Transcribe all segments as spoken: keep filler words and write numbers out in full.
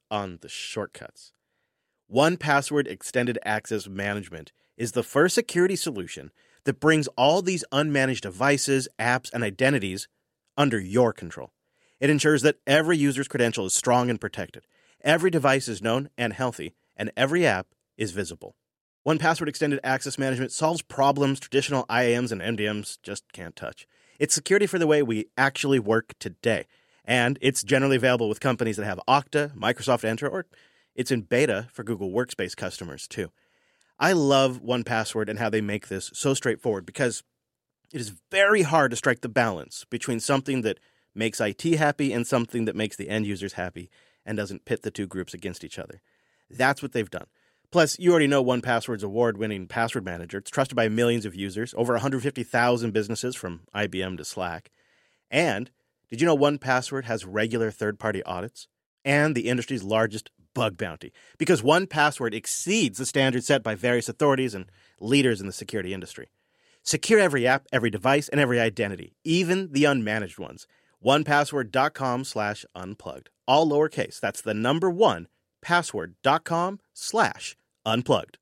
on the shortcuts. one Password Extended Access Management is the first security solution that brings all these unmanaged devices, apps, and identities under your control. It ensures that every user's credential is strong and protected, every device is known and healthy, and every app is visible. one Password Extended Access Management solves problems traditional I A Ms and M D Ms just can't touch. It's security for the way we actually work today, and it's generally available with companies that have Okta, Microsoft Entra, or it's in beta for Google Workspace customers too. I love one Password and how they make this so straightforward because it is very hard to strike the balance between something that makes I T happy and something that makes the end users happy and doesn't pit the two groups against each other. That's what they've done. Plus, you already know one Password's award-winning password manager. It's trusted by millions of users, over one hundred fifty thousand businesses from I B M to Slack. And did you know one Password has regular third-party audits and the industry's largest bug bounty? Because one Password exceeds the standards set by various authorities and leaders in the security industry. Secure every app, every device, and every identity, even the unmanaged ones. one password dot com slash unplugged. All lowercase. That's the number one, password.com slash unplugged.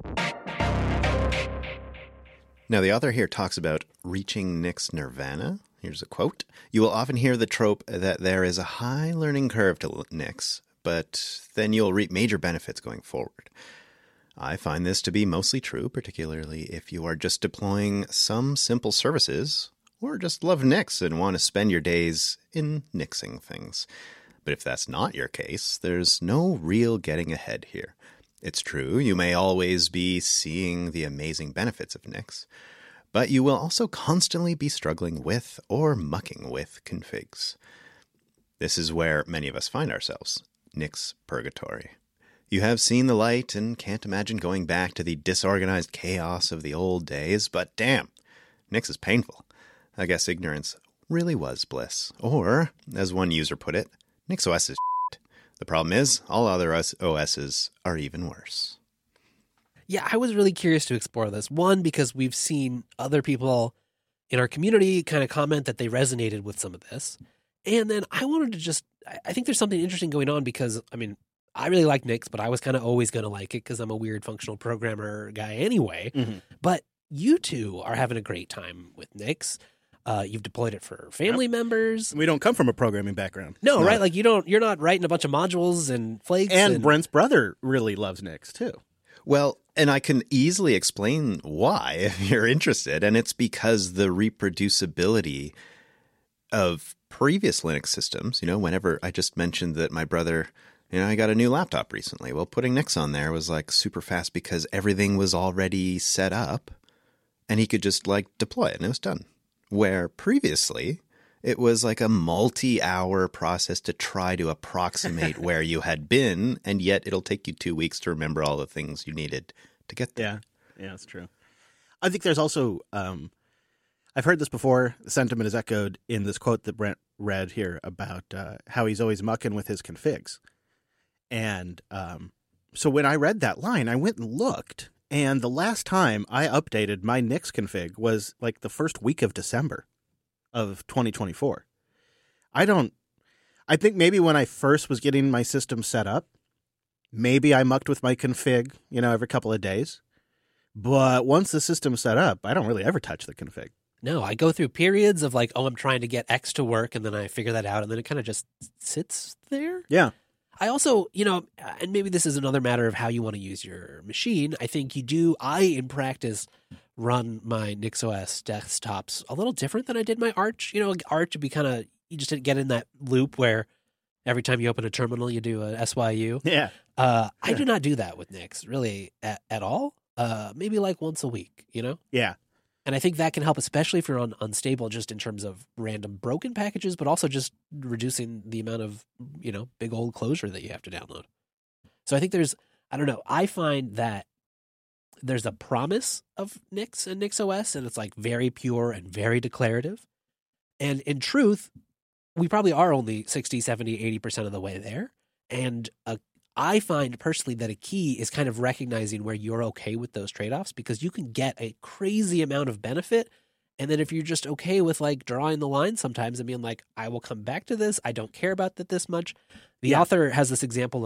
Now, the author here talks about reaching Nick's nirvana. Here's a quote. You will often hear the trope that there is a high learning curve to Nix, but then you'll reap major benefits going forward. I find this to be mostly true, particularly if you are just deploying some simple services or just love Nix and want to spend your days in nixing things. But if that's not your case, there's no real getting ahead here. It's true, you may always be seeing the amazing benefits of Nix, but you will also constantly be struggling with or mucking with configs. This is where many of us find ourselves, Nix purgatory. You have seen the light and can't imagine going back to the disorganized chaos of the old days, but damn, Nix is painful. I guess ignorance really was bliss. Or, as one user put it, NixOS is shit. The problem is, all other O Ss are even worse. Yeah, I was really curious to explore this. One, because we've seen other people in our community kind of comment that they resonated with some of this. And then I wanted to just, I think there's something interesting going on because, I mean, I really like Nix, but I was kind of always going to like it because I'm a weird functional programmer guy anyway. Mm-hmm. But you two are having a great time with Nix. Uh, you've deployed it for family yep. members. We don't come from a programming background. No, no, right? Like you don't. You're not writing a bunch of modules and flakes. And, and... Brent's brother really loves Nix too. Well, and I can easily explain why if you're interested, and it's because the reproducibility of previous Linux systems. You know, whenever I just mentioned that my brother, you know, I got a new laptop recently. Well, putting Nix on there was like super fast because everything was already set up, and he could just like deploy it, and it was done. Where previously it was like a multi-hour process to try to approximate where you had been, and yet it'll take you two weeks to remember all the things you needed to get there. Yeah, yeah, that's true. I think there's also, um, I've heard this before, the sentiment is echoed in this quote that Brent read here about uh, how he's always mucking with his configs. And um, so when I read that line, I went and looked. And the last time I updated my Nix config was like the first week of December of twenty twenty-four. I don't, I think maybe when I first was getting my system set up, maybe I mucked with my config, you know, every couple of days. But once the system's set up, I don't really ever touch the config. No, I go through periods of like, oh, I'm trying to get X to work, and then I figure that out, and then it kind of just sits there. Yeah. I also, you know, and maybe this is another matter of how you want to use your machine. I think you do, I in practice run my NixOS desktops a little different than I did my Arch. You know, Arch would be kind of, you just didn't get in that loop where every time you open a terminal, you do a S Y U. Yeah. Uh, I do not do that with Nix really at, at all. Uh, maybe like once a week, you know? Yeah. And I think that can help, especially if you're on unstable, just in terms of random broken packages, but also just reducing the amount of, you know, big old closure that you have to download. So I think there's, I don't know, I find that there's a promise of Nix and NixOS, and it's like very pure and very declarative. And in truth, we probably are only sixty, seventy, eighty percent of the way there. And a I find personally that a key is kind of recognizing where you're okay with those trade-offs, because you can get a crazy amount of benefit. And then if you're just okay with like drawing the line sometimes and being like, I will come back to this, I don't care about that this much. The yeah. author has this example